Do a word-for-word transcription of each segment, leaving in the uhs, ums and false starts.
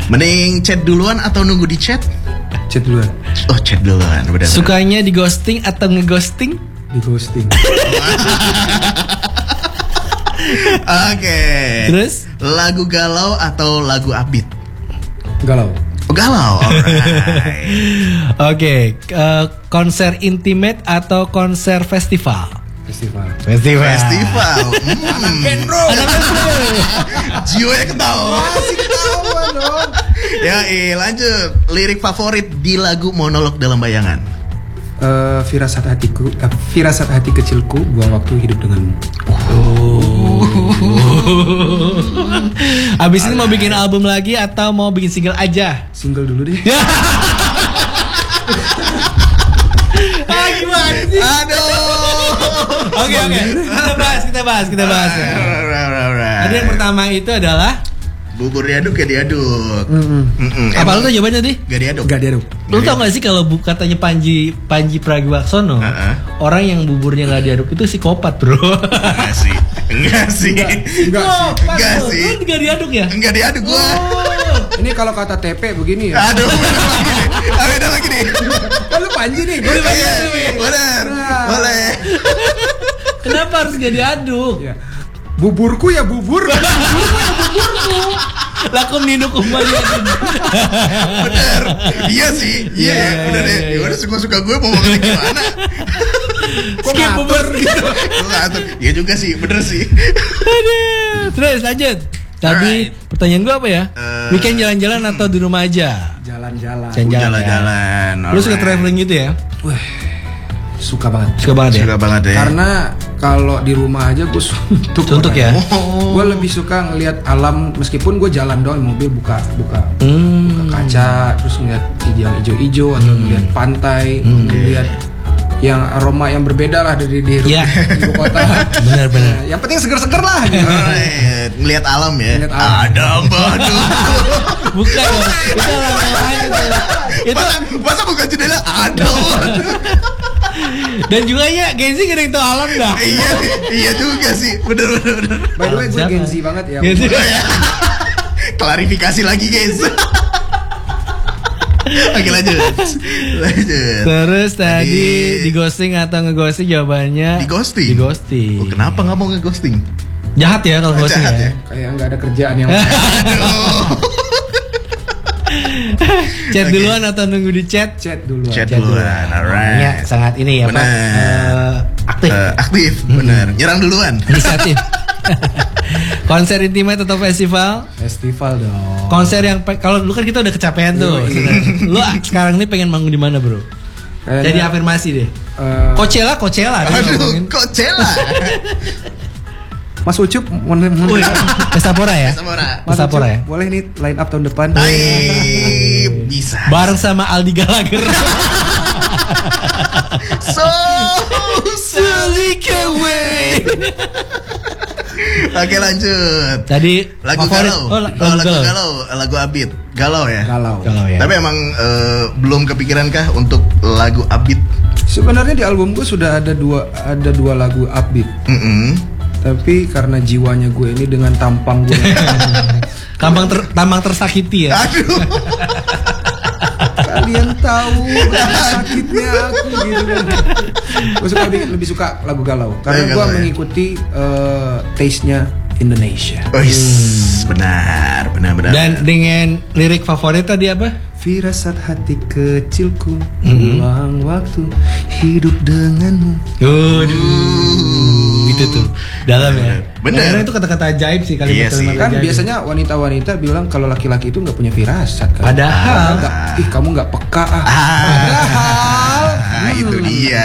Mending chat duluan atau nunggu di chat? Chat duluan. Oh, chat duluan, benar. Sukanya di ghosting atau nge-ghosting? Di ghosting. Oke. Terus? Lagu galau atau lagu upbeat? Galau. Oh, galau. Alright. Oke, uh, konser intimate atau konser festival? Festival. Festival. Festival. Hmm. Jiwanya ketawa. Masih ketawa dong. Ya, eh, lanjut. Lirik favorit di lagu Monolog Dalam Bayangan. Uh, firasat hatiku, uh, firasat hati kecilku, buang waktu hidup denganmu. Oh. Abis ini mau bikin album lagi atau mau bikin single aja? Single dulu deh. Ah, gimana sih? Aduh. Oke oke. Kita bahas, kita bahas, kita bahas. Ya. Tadi yang pertama itu adalah bubur diaduk ya diaduk. Mm-mm. Mm-mm. apa lu tuh jawabannya tih? Gak diaduk. Gak diaduk. Lu tau gak sih kalau bu, katanya Panji Panji Pragiwaksono, Uh-uh. orang yang buburnya gak diaduk itu psikopat bro. Enggak sih. Enggak sih. Enggak Oh, sih. pas Enggak lu, sih. lu gak diaduk ya? Enggak diaduk gua. Oh. Ini kalau kata T P begini ya. Aduh, bener lagi nih. Ah, beda lagi nih. Kan lu Panji nih. Gue Iya, bener. Nah. Boleh. Kenapa harus gak diaduk? Ya. Buburku ya bubur. Buburku ya buburku. Lakum ninduk kembali. Bener. Iya sih. Iya, Iya, iya, bener iya, ya. iya. Ya udah suka-suka gue mau ngomongnya gimana. Skip bubur gitu. Gue ngatur. Iya juga sih, bener sih. Aduh. Terus lanjut. Tadi Alright. pertanyaan gue apa ya? Eh, Weekend jalan-jalan atau di rumah aja? Jalan-jalan. Jalan-jalan. Jalan-jalan. Lu suka alright. traveling gitu ya? Suka banget. Suka banget ya? Suka banget ya. Karena kalau di rumah aja gue suntuk. Suntuk ya? Oh. Gue lebih suka ngelihat alam meskipun gue jalan doang mobil buka buka Hmm. kaca terus ngeliat yang hijau-hijau atau ngeliat pantai, Hmm. ngeliat yang aroma yang berbeda lah dari di Iya. ibu kota. Benar-benar. Nah, yang penting seger-seger lah. Gitu. Alright. Ngeliat alam ya. Ngeliat alam. Ada badu. Bukan loh. Itu alam lain itu. Itu Masa, masa bukan jendela ada. dan juga ya Genzi gak ada yang tahu alam dah. Iya, iya juga sih. Bener bener bener. By the way gue Siapa? Gen Z banget ya. Genzi. Klarifikasi lagi guys. Oke lanjut. Lanjut. Terus tadi Tadi- di ghosting atau nge-ghosting jawabannya Di ghosting. Di ghosting. Oh, kenapa nggak mau nge-ghosting? Jahat ya kalau ghosting Jahat ya. ya? Kayak nggak ada kerjaan yang Aduh. Chat Oke. duluan atau nunggu di chat? chat dulu. Chat Chat duluan, duluan. alright. Orangnya sangat ini ya Pak. Bener. Eh, aktif. Eh, aktif, bener. Nyerang duluan. Inisiatif. Konser intimate atau festival? Festival dong. Konser yang pe- kalau dulu kan kita udah kecapean tuh. Lu sekarang ini pengen manggung di mana, Bro? Kayaknya, Jadi afirmasi deh. eh, Coachella, Coachella. dia Aduh, ngomongin. kok cela? Mas Ucup mau mau- Wih, Pestapora ya? Sama orang. Mas Pestapora Ucup, ya? boleh nih line up tahun depan. Hai, bisa. Bareng sama Aldi Gallagher. So Sneak away. Oke lanjut. Tadi Lagu favorit. galau. Oh, la- Oh, lagu lagu galau. galau, lagu upbeat. Galau ya. Galau. Galau ya. Tapi emang eh, belum kepikiran kah untuk lagu upbeat? Sebenarnya di album gue sudah ada dua ada dua lagu upbeat. Mm-mm. Tapi karena jiwanya gue ini dengan tampang gue Tampang ter, tampang tersakiti ya. Aduh. kalian tahu betapa sakitnya aku gitu kan. Gue suka lebih, lebih suka lagu galau karena Lagu gue galau ya? mengikuti eh, taste-nya Indonesia. Oh, yes. benar, benar, benar. Dan dengan lirik favorit tadi apa? Firasat hati kecilku, Mhm. ulang waktu hidup denganmu. Waduh, itu tuh dalam ya. Bener. Karena itu kata-kata ajaib sih kalimat Iya sih. kalimat Kan ajaib. biasanya wanita-wanita bilang kalau laki-laki itu nggak punya firasat kan. Padahal. Nggak, ih kamu nggak peka ah. Ah, Padahal. ah, itu Hmm. dia.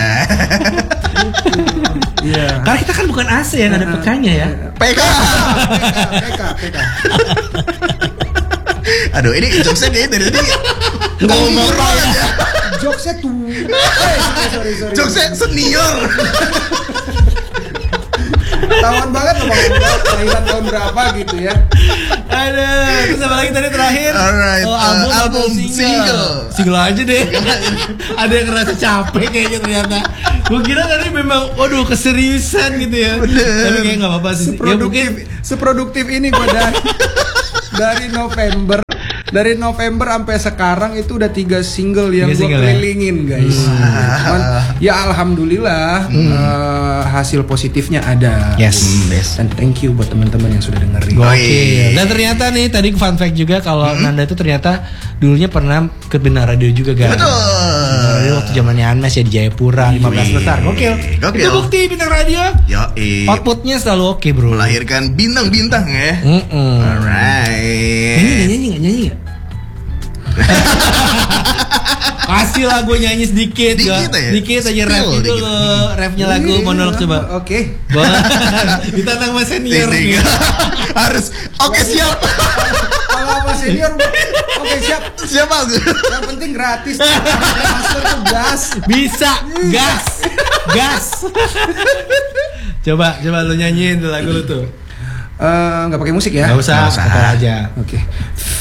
Iya. Karena kita kan bukan A C yang ada pekanya ya. P K. P K, P K. Aduh, ini jokesnya dia dari tadi Nggak mau umur bapak banget ya. Jokesnya tuh. Eh, sorry, sorry, sorry. Jokesnya senior. Ketahuan banget loh bang. Kelahiran tahun berapa gitu ya. Aduh, terus apa lagi tadi terakhir? Alright, Oh, uh, album, album, atau single. single. Single aja deh. Ada yang ngerasa capek kayaknya ternyata. Gue kira tadi memang, waduh keseriusan gitu ya. Bener. Tapi kayaknya nggak apa-apa sih. Ya mungkin Seproduktif, seproduktif ini gue dari dari November Dari November sampai sekarang itu udah tiga single yang gue Tiga single ya? kelilingin guys. Cuman, ya alhamdulillah eh, hasil positifnya ada. Yes. Yes. Dan thank you buat teman-teman yang sudah dengerin. Gokil. Dan ternyata nih tadi fun fact juga kalau Nanda itu ternyata dulunya pernah ke Bintang Radio juga kan. Betul. Bintang Radio waktu zamannya Anmes ya di Jayapura lima belas Wih. besar. Gokil. Gokil. Itu bukti Bintang Radio. Yo, eh, Outputnya selalu oke bro. melahirkan bintang-bintang ya. Mm-mm. Alright. Nyanyi nggak nyanyi nggak nyanyi nggak? Kasih lah gue nyanyi sedikit, Dikit ya. aja. Dikit aja Spill rap dikit. dulu, rapnya lagu monolog coba. Oke. Wah, ditantang sama senior Ting, ting. nih. Harus. Oke, siap. Kalau sama senior, oke siap. Siap aku. Yang penting gratis. Master tuh gas. Bisa, gas, gas. Coba, coba lu nyanyiin tuh lagu lu tuh. Eh, nggak pakai musik ya? Gak usah, Nggak usah. kata aja. Oke.